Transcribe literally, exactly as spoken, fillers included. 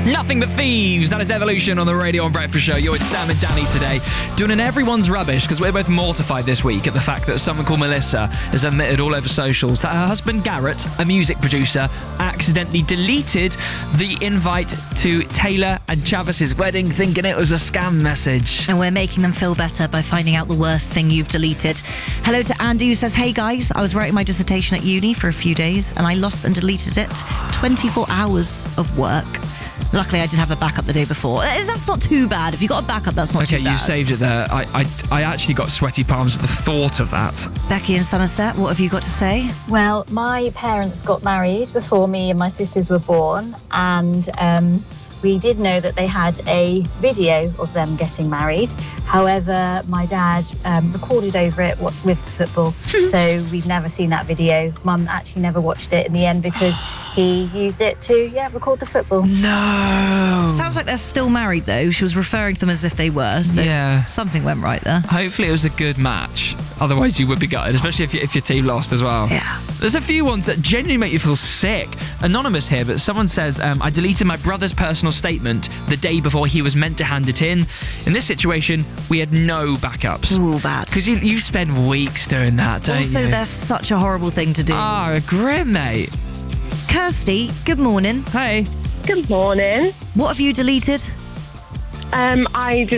Nothing But Thieves. That is Evolution on the Radio and Breakfast Show. You're with Sam and Danny today, doing an everyone's rubbish because we're both mortified this week at the fact that someone called Melissa has admitted all over socials that her husband Garrett, a music producer, accidentally deleted the invite to Taylor and Travis's wedding, thinking it was a scam message. And we're making them feel better by finding out the worst thing you've deleted. Hello to Andy, who says, hey guys, I was writing my dissertation at uni for a few days and I lost and deleted it. twenty-four hours of work. Luckily, I did have a backup the day before. That's not too bad. If you got a backup, that's not okay, too bad. Okay, you saved it there. I, I, I actually got sweaty palms at the thought of that. Becky in Somerset, what have you got to say? Well, my parents got married before me and my sisters were born, and um, we did know that they had a video of them getting married. However, my dad um, recorded over it with football, so we've never seen that video. Mum actually never watched it in the end because he used it to, yeah, record the football. No! Sounds like they're still married, though. She was referring to them as if they were, so yeah. Something went right there. Hopefully it was a good match. Otherwise you would be gutted, especially if, you, if your team lost as well. Yeah. There's a few ones that genuinely make you feel sick. Anonymous here, but someone says, um, I deleted my brother's personal statement the day before he was meant to hand it in. In this situation, we had no backups. Ooh, bad. Because you, you spend weeks doing that, don't also, you? Also, that's such a horrible thing to do. Oh, grim, mate. Kirsty, good morning. Hey. Good morning. What have you deleted? Um, I deleted